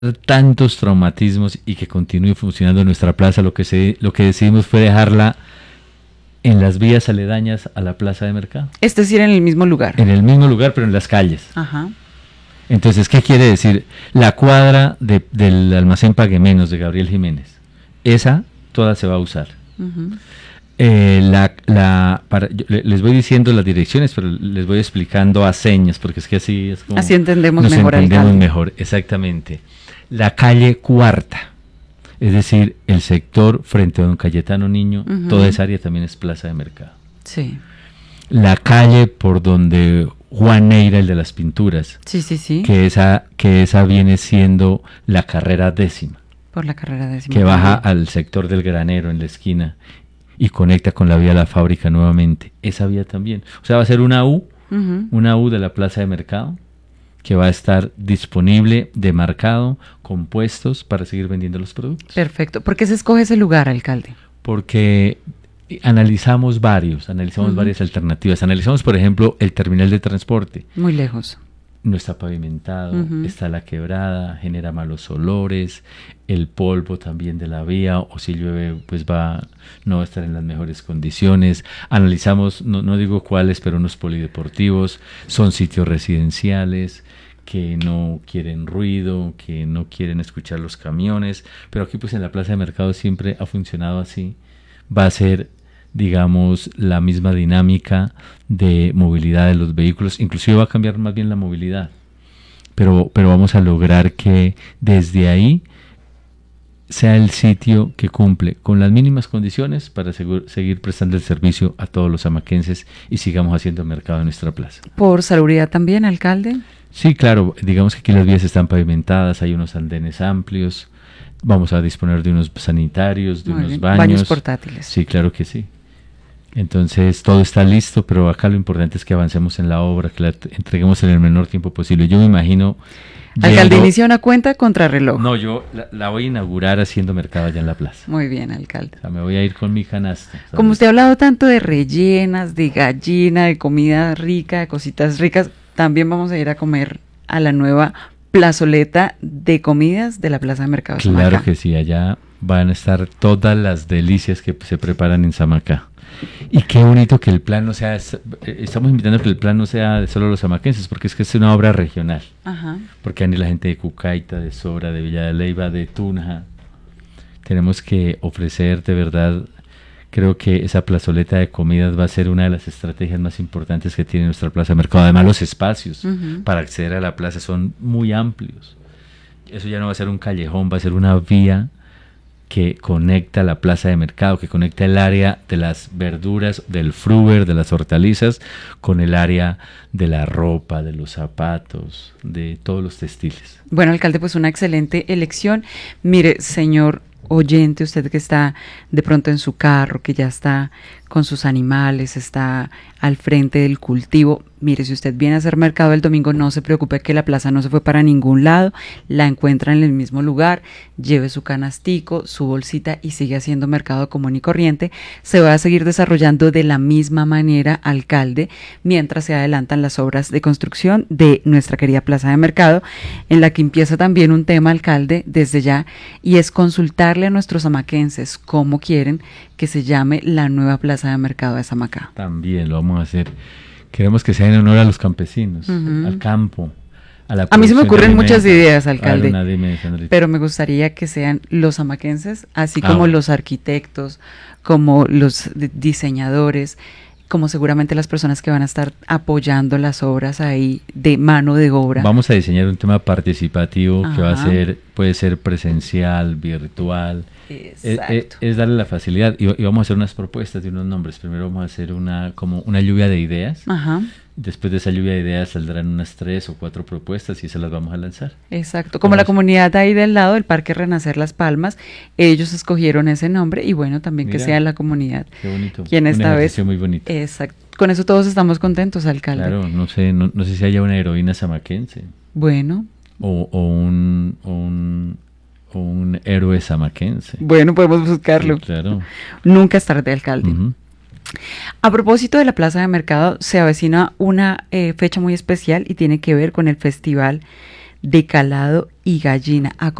tantos traumatismos y que continúe funcionando nuestra plaza, lo que decidimos fue dejarla en las vías aledañas a la plaza de mercado. Es decir, en el mismo lugar. En el mismo lugar, pero en las calles. Ajá. Entonces, ¿qué quiere decir? La cuadra del almacén Pague Menos de Gabriel Jiménez, esa toda se va a usar. Uh-huh. Les voy diciendo las direcciones, pero les voy explicando a señas, porque es que así es como... Así entendemos nos mejor, entendemos alcalde. mejor, exactamente. La calle Cuarta, es decir, el sector frente a don Cayetano Niño, Uh-huh. toda esa área también es plaza de mercado. Sí. La calle por donde Juan Neira, el de las pinturas, Sí, sí, sí. que esa viene siendo la carrera 10ª, Por la carrera 10ª. que baja al sector del Granero en la esquina y conecta con la vía a la fábrica nuevamente. Esa vía también. O sea, va a ser una U de la plaza de mercado, que va a estar disponible, demarcado, con puestos para seguir vendiendo los productos. Perfecto. ¿Por qué se escoge ese lugar, alcalde? Porque analizamos varias alternativas. Analizamos, por ejemplo, el terminal de transporte. Muy lejos. No está pavimentado, está la quebrada, genera malos olores, el polvo también de la vía, o si llueve, pues no va a estar en las mejores condiciones. Analizamos, no digo cuáles, pero unos polideportivos, son sitios residenciales que no quieren ruido, que no quieren escuchar los camiones, pero aquí pues en la plaza de mercado siempre ha funcionado así. Va a ser, digamos, la misma dinámica de movilidad de los vehículos, inclusive va a cambiar más bien la movilidad, pero vamos a lograr que desde ahí sea el sitio que cumple con las mínimas condiciones para seguir prestando el servicio a todos los amaquenses y sigamos haciendo mercado en nuestra plaza. ¿Por salubridad también, alcalde? Sí, claro, digamos que aquí las vías están pavimentadas, hay unos andenes amplios, vamos a disponer de unos sanitarios, de unos baños. Baños portátiles. Sí, claro que sí. Entonces todo está listo, pero acá lo importante es que avancemos en la obra, que la entreguemos en el menor tiempo posible. Yo me imagino... Alcalde, inicia una cuenta contrarreloj. No, yo la voy a inaugurar haciendo mercado allá en la plaza. Muy bien, alcalde. O sea, me voy a ir con mi canasta, ¿sabes? Como usted ha hablado tanto de rellenas, de gallina, de comida rica, de cositas ricas, también vamos a ir a comer a la nueva plazoleta de comidas de la Plaza de Mercado de Samacá. Claro que sí, allá van a estar todas las delicias que se preparan en Samacá. Y qué bonito que el plan no sea, estamos invitando a que el plan no sea de solo los samaquenses, porque es que es una obra regional. Ajá. Porque hay la gente de Cucaita, de Sora, de Villa de Leyva, de Tunja. Tenemos que ofrecer, de verdad, creo que esa plazoleta de comidas va a ser una de las estrategias más importantes que tiene nuestra plaza de mercado. Además, los espacios para acceder a la plaza son muy amplios. Eso ya no va a ser un callejón, va a ser una vía que conecta la plaza de mercado, que conecta el área de las verduras, del fruver, de las hortalizas, con el área de la ropa, de los zapatos, de todos los textiles. Bueno, alcalde, pues una excelente elección. Mire, señor oyente, usted que está de pronto en su carro, que ya está con sus animales, está al frente del cultivo. Mire, si usted viene a hacer mercado el domingo, no se preocupe que la plaza no se fue para ningún lado, la encuentra en el mismo lugar, lleve su canastico, su bolsita y sigue haciendo mercado común y corriente. Se va a seguir desarrollando de la misma manera, alcalde, mientras se adelantan las obras de construcción de nuestra querida plaza de mercado, en la que empieza también un tema, alcalde, desde ya, y es consultarle a nuestros samaquenses cómo quieren que se llame la nueva plaza de mercado de Samacá. También lo vamos a hacer. Queremos que sea en honor a los campesinos, al campo, a la A mí se me ocurren alimento. muchas ideas, alcalde, Dime, Sandrita. pero me gustaría que sean los samaquenses, así como bueno. los arquitectos, como los diseñadores, como seguramente las personas que van a estar apoyando las obras ahí de mano de obra. Vamos a diseñar un tema participativo que va a ser, puede ser presencial, virtual. Exacto. Es darle la facilidad y vamos a hacer unas propuestas de unos nombres. Primero vamos a hacer como una lluvia de ideas. Ajá. Después de esa lluvia de ideas saldrán unas 3 o 4 propuestas y esas las vamos a lanzar. Exacto, como la comunidad ahí del lado del Parque Renacer Las Palmas, ellos escogieron ese nombre y bueno, también que sea la comunidad. Qué bonito. Quien esta vez. Muy bonito. Exacto. Con eso todos estamos contentos, alcalde. Claro, no sé si haya una heroína samaquense. Bueno. O un héroe samaquense. Bueno, podemos buscarlo. Sí, claro. Nunca es tarde, alcalde. A propósito de la plaza de mercado, se avecina una fecha muy especial y tiene que ver con el Festival de calado y gallina.